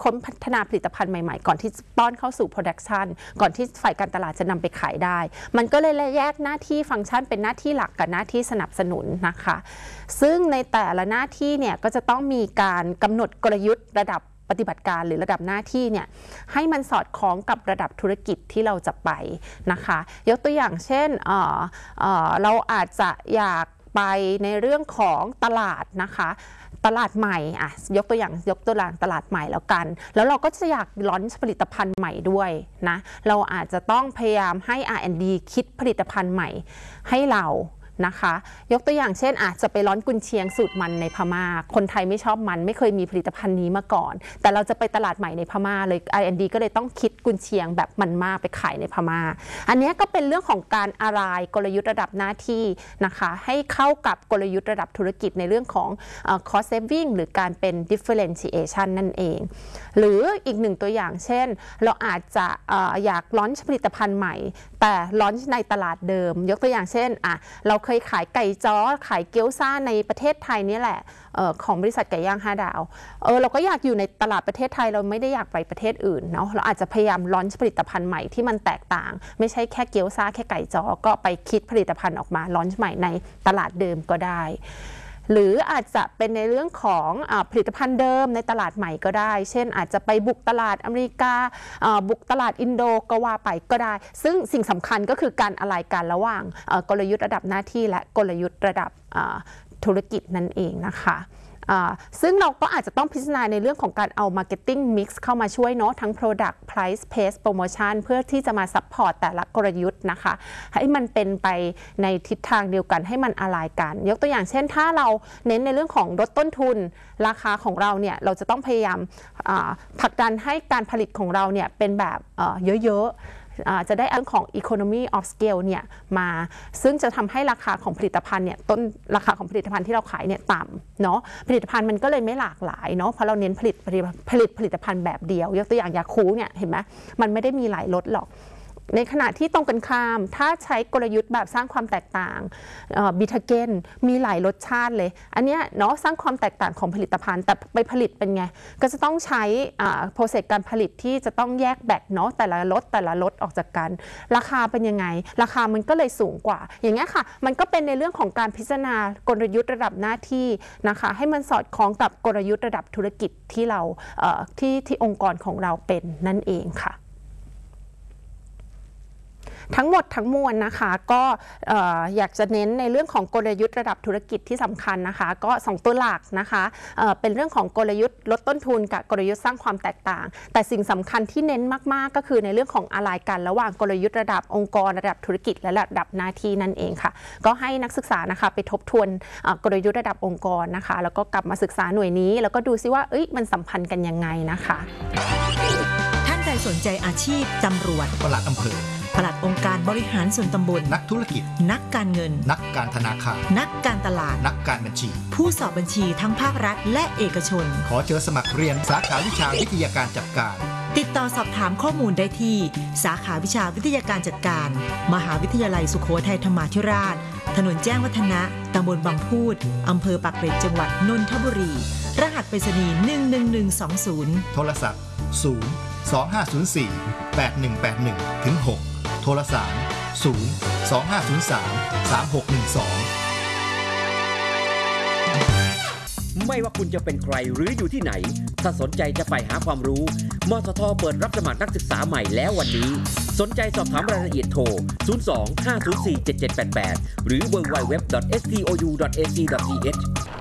ค้นพัฒนาผลิตภัณฑ์ใหม่ๆก่อนที่จะป้อนเข้าสู่ production ก่อนที่ฝ่ายการตลาดจะนำไปขายได้มันก็เลยแยกหน้าที่ฟังก์ชันเป็นหน้าที่หลักกับหน้าที่สนับสนุนนะคะซึ่งในแต่ละหน้าที่เนี่ยก็จะต้องมีการกำหนดกลยุทธ์ระดับปฏิบัติการหรือระดับหน้าที่เนี่ยให้มันสอดคล้องกับระดับธุรกิจที่เราจะไปนะคะยกตัวอย่างเช่นเราอาจจะอยากไปในเรื่องของตลาดนะคะตลาดใหม่ยกตัวอย่างตลาดใหม่แล้วกันแล้วเราก็จะอยากลอนช์ผลิตภัณฑ์ใหม่ด้วยนะเราอาจจะต้องพยายามให้ R&D คิดผลิตภัณฑ์ใหม่ให้เรานะคะยกตัวอย่างเช่นอาจจะไปร้อนกุนเชียงสูตรมันในพม่าคนไทยไม่ชอบมันไม่เคยมีผลิตภัณฑ์นี้มาก่อนแต่เราจะไปตลาดใหม่ในพม่าเลย R&D ก็เลยต้องคิดกุนเชียงแบบมันมากไปขายในพม่าอันนี้ก็เป็นเรื่องของการอะไรกลยุทธ์ระดับหน้าที่นะคะให้เข้ากับกลยุทธ์ระดับธุรกิจในเรื่องของcost saving หรือการเป็น differentiation นั่นเองหรืออีกหนึ่งตัวอย่างเช่นเราอาจจะอยากลอนช์ผลิตภัณฑ์ใหม่แต่ลอนช์ในตลาดเดิมยกตัวอย่างเช่นเราเคยขายไก่จ้อขายเกี๊ยวซ่าในประเทศไทยนี่แหละของบริษัทไก่ย่าง5 ดาวเราก็อยากอยู่ในตลาดประเทศไทยเราไม่ได้อยากไปประเทศอื่นเนาะเราอาจจะพยายามลอนช์ผลิตภัณฑ์ใหม่ที่มันแตกต่างไม่ใช่แค่เกี๊ยวซ่าแค่ไก่จ้อก็ไปคิดผลิตภัณฑ์ออกมาลอนช์ใหม่ในตลาดเดิมก็ได้หรืออาจจะเป็นในเรื่องของผลิตภัณฑ์เดิมในตลาดใหม่ก็ได้เช่นอาจจะไปบุกตลาดอเมริกาบุกตลาดอินโดก็ว่าไปก็ได้ซึ่งสิ่งสำคัญก็คือการอะไรกันระหว่างกลยุทธ์ระดับหน้าที่และกลยุทธ์ระดับธุรกิจนั่นเองนะคะซึ่งเราก็อาจจะต้องพิจารณาในเรื่องของการเอา Marketing Mix เข้ามาช่วยเนาะทั้ง Product Price Pace Promotion เพื่อที่จะมา Support แต่ละกลยุทธ์นะคะให้มันเป็นไปในทิศทางเดียวกันให้มันอะไรกันยกตัวอย่างเช่นถ้าเราเน้นในเรื่องของลดต้นทุนราคาของเราเนี่ยเราจะต้องพยายามผลักดันให้การผลิตของเราเนี่ยเป็นแบบเยอะจะได้เรื่องของ economy of scale เนี่ยมาซึ่งจะทำให้ราคาของผลิตภัณฑ์เนี่ยต้นราคาของผลิตภัณฑ์ที่เราขายเนี่ยต่ำเนาะผลิตภัณฑ์มันก็เลยไม่หลากหลายเนาะเพราะเราเน้นผลิตผลิตภัณฑ์แบบเดียวยกตัวอย่างยาคูเนี่ยเห็นไหมมันไม่ได้มีหลายรสหรอกในขณะที่ตรงกันข้ามถ้าใช้กลยุทธ์แบบสร้างความแตกต่างบิทาเกนมีหลายรสชาติเลยอันเนี้ยเนาะสร้างความแตกต่างของผลิตภัณฑ์แต่ไปผลิตเป็นไงก็จะต้องใช้โปรเซสการผลิตที่จะต้องแยกแบกเนาะแต่ละรสออกจากกันราคาเป็นยังไงราคามันก็เลยสูงกว่าอย่างเงี้ยค่ะมันก็เป็นในเรื่องของการพิจารณากลยุทธ์ระดับหน้าที่นะคะให้มันสอดคล้องกับกลยุทธ์ระดับธุรกิจที่เราที่องค์กรของเราเป็นนั่นเองค่ะทั้งหมดทั้งมวลนะคะก็อยากจะเน้นในเรื่องของกลยุทธ์ระดับธุรกิจที่สำคัญนะคะก็2ตัวหลักนะคะเป็นเรื่องของกลยุทธ์ลดต้นทุนกับกลยุทธ์สร้างความแตกต่างแต่สิ่งสำคัญที่เน้นมากๆก็คือในเรื่องของอะไรกันระหว่างกลยุทธ์ระดับองค์กรระดับธุรกิจและระดับหน้าที่นั่นเองค่ะก็ให้นักศึกษานะคะไปทบทวนกลยุทธ์ระดับองค์กรนะคะแล้วก็กลับมาศึกษาหน่วยนี้แล้วก็ดูซิว่ามันสัมพันธ์กันยังไงนะคะท่านใดสนใจอาชีพตำรวจปลัดอำเภอปลัดองค์การบริหารส่วนตำบลนักธุรกิจนักการเงินนักการธนาคารนักการตลาดนักการบัญชีผู้สอบบัญชีทั้งภาครัฐและเอกชนขอเชิญสมัครเรียนสาขาวิชาวิทยาการจัดการติดต่อสอบถามข้อมูลได้ที่สาขาวิชาวิทยาการจัดการมหาวิทยาลัยสุโขทัยธรรมาธิราชถนนแจ้งวัฒนะตำบลบางพูดอำเภอปากเกร็ดจังหวัดนนทบุรีรหัสไปรษณีย์11120 โทรศัพท์025048181-6โทรศัพท์025033612 ไม่ว่าคุณจะเป็นใครหรืออยู่ที่ไหนถ้าสนใจจะไปหาความรู้มทท.เปิดรับสมัครนักศึกษาใหม่แล้ววันนี้สนใจสอบถามรายละเอียดโทร 02-504-7788 หรือ www.stou.ac.th